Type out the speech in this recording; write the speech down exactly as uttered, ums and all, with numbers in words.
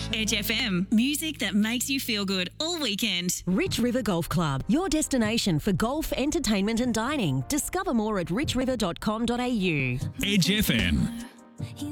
Edge F M, music that makes you feel good all weekend. Rich River Golf Club, your destination for golf, entertainment and dining. Discover more at rich river dot com dot a u. Edge F M.